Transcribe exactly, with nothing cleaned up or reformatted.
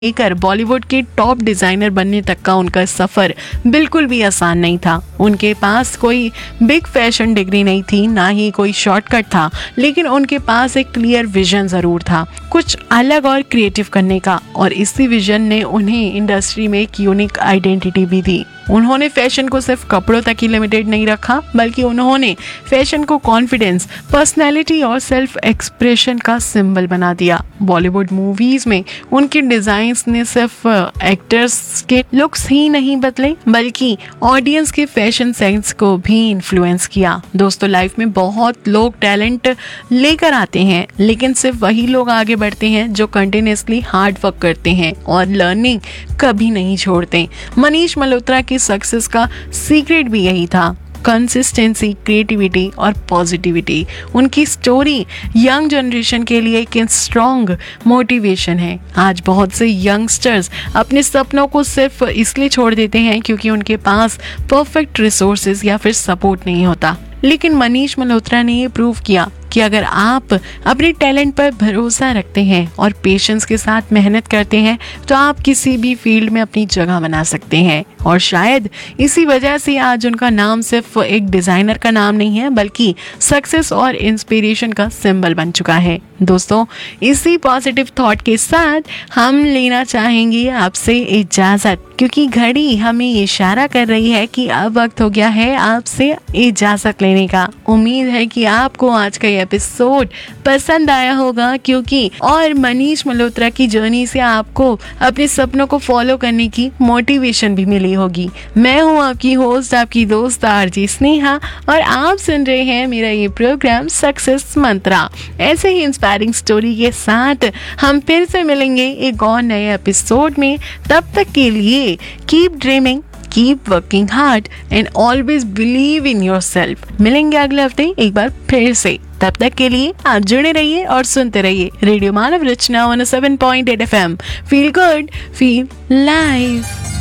लेकर बॉलीवुड के top designer बनने तक का उनका सफर बिल्कुल भी आसान नहीं था। उनके पास कोई बिग फैशन डिग्री नहीं थी, ना ही कोई शॉर्टकट था, लेकिन उनके पास एक क्लियर विजन जरूर था, कुछ अलग और क्रिएटिव करने का। और इसी विजन ने उन्हें इंडस्ट्री में एक यूनिक आइडेंटिटी भी दी। उन्होंने फैशन को सिर्फ कपड़ों तक ही लिमिटेड नहीं रखा, बल्कि उन्होंने फैशन को कॉन्फिडेंस, पर्सनैलिटी और सेल्फ एक्सप्रेशन का सिंबल बना दिया। बॉलीवुड मूवीज में उनके डिजाइन्स ने सिर्फ एक्टर्स के लुक्स ही नहीं बदले, बल्कि ऑडियंस के फैशन सेंस को भी इन्फ्लुएंस किया। दोस्तों, लाइफ में बहुत लोग टैलेंट लेकर आते हैं, लेकिन सिर्फ वही लोग आगे बढ़ते हैं जो कंटिन्यूअसली हार्ड वर्क करते हैं और लर्निंग कभी नहीं छोड़ते। मनीष मल्होत्रा की सक्सेस का सीक्रेट भी यही था, कंसिस्टेंसी, क्रिएटिविटी और पॉजिटिविटी। उनकी स्टोरी यंग जनरेशन के लिए एक स्ट्रॉन्ग मोटिवेशन है। आज बहुत से यंगस्टर्स अपने सपनों को सिर्फ इसलिए छोड़ देते हैं क्योंकि उनके पास परफेक्ट रिसोर्सेज या फिर सपोर्ट नहीं होता, लेकिन मनीष मल्होत्रा ने ये प्रूव किया कि अगर आप अपने टैलेंट पर भरोसा रखते हैं और पेशेंस के साथ मेहनत करते हैं तो आप किसी भी फील्ड में अपनी जगह बना सकते हैं। और शायद इसी वजह से आज उनका नाम सिर्फ एक डिजाइनर का नाम नहीं है, बल्कि सक्सेस और इंस्पिरेशन का सिंबल बन चुका है। दोस्तों, इसी पॉजिटिव थॉट के साथ हम लेना चाहेंगे आपसे इजाजत, क्योंकि घड़ी हमें इशारा कर रही है कि अब वक्त हो गया है आपसे इजाजत लेने का। उम्मीद है कि आपको आज का एपिसोड पसंद आया होगा, क्योंकि और मनीष मल्होत्रा की जर्नी से आपको अपने सपनों को फॉलो करने की मोटिवेशन भी मिली होगी। मैं हूँ आपकी होस्ट, आपकी दोस्त आरजी स्नेहा, और आप सुन रहे हैं मेरा ये प्रोग्राम सक्सेस मंत्रा। ऐसे ही इंस्पायरिंग स्टोरी के साथ हम फिर से मिलेंगे एक और नए एपिसोड में। तब तक के लिए keep dreaming, keep working hard and always believe in yourself. मिलेंगे अगले हफ्ते एक बार फिर से। तब तक के लिए आप जुड़े रहिए और सुनते रहिए रेडियो मानव रचना one O seven point eight F M. Feel good, feel live.